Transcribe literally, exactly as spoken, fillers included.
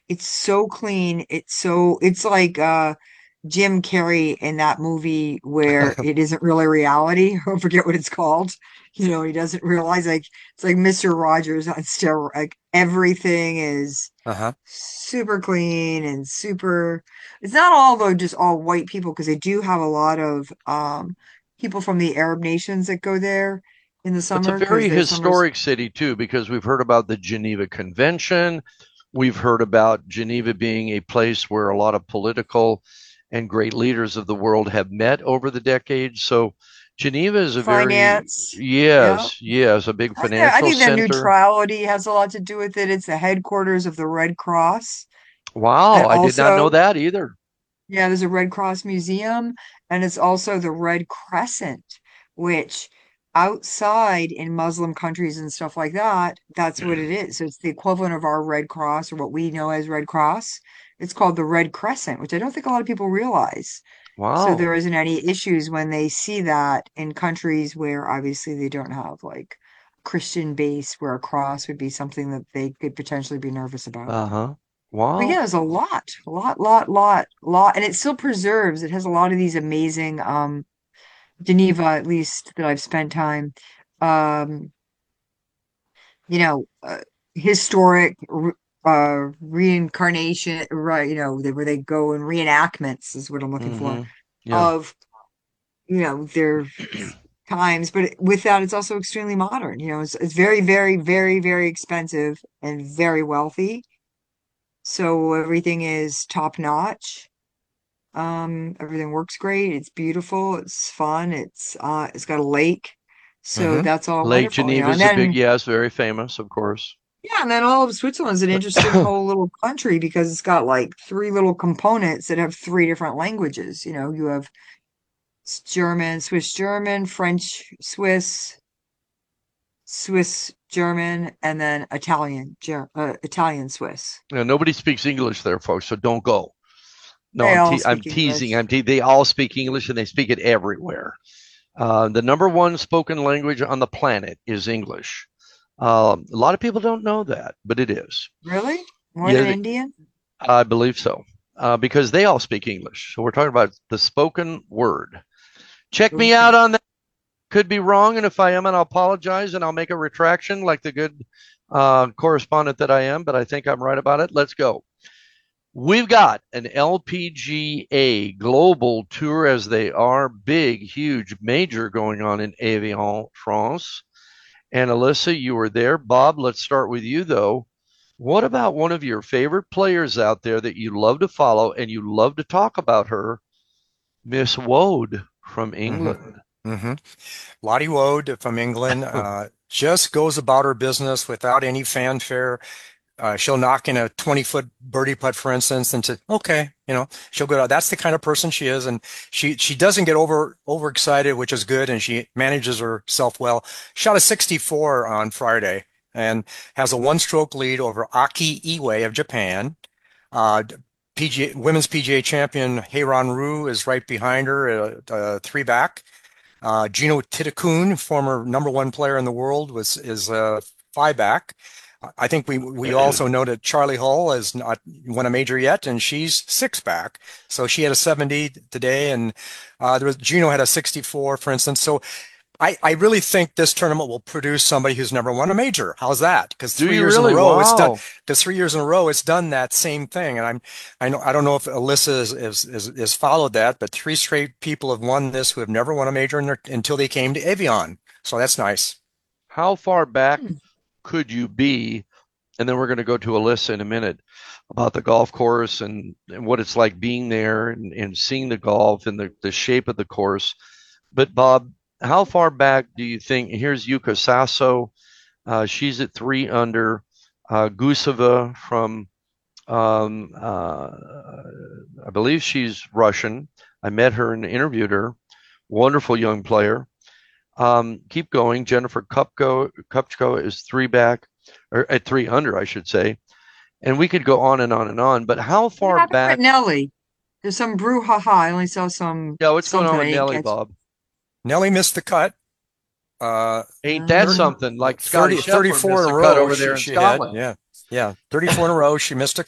It's so clean. It's so it's like uh Jim Carrey in that movie where it isn't really reality. I forget what it's called. You know, he doesn't realize like it's like mister Rogers on steroids. Like everything is Uh-huh. super clean and super. It's not all though just all white people because they do have a lot of um people from the Arab nations that go there in the It's a summer because very their summers. historic city too, because we've heard about the Geneva Convention. We've heard about Geneva being a place where a lot of political and great leaders of the world have met over the decades. So Geneva is a very, Finance. Yeah. yes, yes, a big I think, I financial think that center. neutrality has a lot to do with it. It's the headquarters of the Red Cross. And Wow, I did not know also, that either. yeah, there's a Red Cross museum, and it's also the Red Crescent, which outside in Muslim countries and stuff like that, that's what it is. So it's the equivalent of our Red Cross or what we know as Red Cross. It's called the Red Crescent, which I don't think a lot of people realize. So Wow. there isn't any issues when they see that in countries where obviously they don't have like Christian base where a cross would be something that they could potentially be nervous about. Uh-huh. But yeah, Wow. there's a lot, lot, lot, lot, lot, and it still preserves. It has a lot of these amazing, um, Geneva, at least that I've spent time, um, you know, uh, historic, re- uh, reincarnation, right? You know, they, where they go and reenactments is what I'm looking for Mm-hmm. Yeah. of, you know, their times. But with that, it's also extremely modern. You know, it's it's very, very, very, very expensive and very wealthy. So everything is top notch. Um, everything works great. It's beautiful. It's fun. It's uh, it's got a lake, so Mm-hmm. that's all Lake wonderful, you know. Geneva And is a big, then yes, very famous, of course. yeah, and then all of Switzerland's an interesting whole little country because it's got like three little components that have three different languages. You know, you have s- German, Swiss German, French Swiss, Swiss German, and then Italian, Ger uh, Italian Swiss. You know, nobody speaks English there, folks, so don't go. No, They I'm all te- I'm speak teasing. English. I'm te- they all speak English and they speak it everywhere. Uh, the number one spoken language on the planet is English. Um, a lot of people don't know that, but it is. Really? More Yeah, than th- Indian? I believe so. Uh, because they all speak English. So we're talking about the spoken word. Check me out Okay. on that. Could be wrong, and if I am, and I'll apologize and I'll make a retraction like the good uh, correspondent that I am, but I think I'm right about it. Let's go. We've got an L P G A global tour, as they are big, huge, major, going on in Evian, France. And Alyssa, you were there. Bob, let's start with you though. What about one of your favorite players out there that you love to follow and you love to talk about her, Miss Wode from Hmm. England? Hmm. Lottie Lottie Woad from England uh, just goes about her business without any fanfare. Uh, she'll knock in a twenty foot birdie putt, for instance, and say, okay, you know, she'll go out. That's the kind of person she is. And she, she doesn't get over, overexcited, which is good. And she manages herself well. Shot a sixty-four on Friday and has a one stroke lead over Aki Iwai of Japan. Uh, P G A, women's P G A champion Heiran Ryu is right behind her, uh, uh, three back. Uh, Gino Titakun, former number one player in the world, was is uh, five back. I think we we also know that Charlie Hull has not won a major yet, and she's six back. So she had a seventy today, and uh, there was Gino had a sixty-four, for instance. So I, I really think this tournament will produce somebody who's never won a major. How's that? Because Do three you years in a really? row, it's done. Wow. Because three years in a row, it's done that same thing. And I'm, I know, I don't know if Alyssa is, is, is, is followed that, but three straight people have won this who have never won a major in their, until they came to Evian. So that's nice. How far back Hmm. could you be? And then we're going to go to Alyssa in a minute about the golf course and, and what it's like being there and, and seeing the golf and the, the shape of the course. But Bob, how far back do you think? Here's Yuka Sasso. Uh, she's at three under. Uh, Guseva from, um, uh, I believe she's Russian. I met her and interviewed her. Wonderful young player. Um, keep going. Jennifer Kupko, Kupchko is three back, or at three under, I should say. And we could go on and on and on. But how What far happened with back? Nelly? There's some brouhaha. I only saw some Yeah, what's going something on I with didn't Nelly, catch. Bob? Nelly missed the cut. Uh, Ain't that thir something? uh, Like Scotty thirty, Scheffler thirty-four missed in a a cut row over she there in she had. Scotland. Yeah. Yeah. thirty-four in a row. She missed a